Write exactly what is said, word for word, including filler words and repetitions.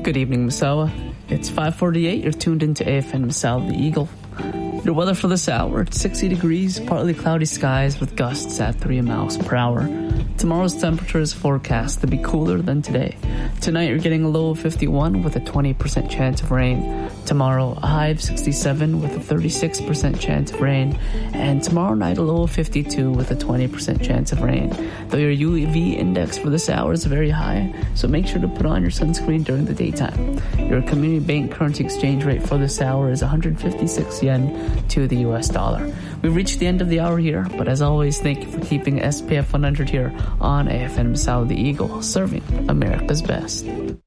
Good evening, Misawa. It's five forty-eight. You're tuned into A F N Misawa, the Eagle. Your weather for this hour, it's sixty degrees, partly cloudy skies with gusts at three miles per hour. Tomorrow's temperature is forecast to be cooler than today. Tonight you're getting a low of fifty-one with a twenty percent chance of rain. Tomorrow a high of sixty-seven with a thirty-six percent chance of rain. And tomorrow night a low of fifty-two with a twenty percent chance of rain. Though your U V index for this hour is very high, so make sure to put on your sunscreen during the daytime. Your community bank currency exchange rate for this hour is one hundred fifty-six yen to the U S dollar. We've reached the end of the hour here, but as always, thank you for keeping S P F one hundred here on A F N Misawa, the Eagle, serving America's best.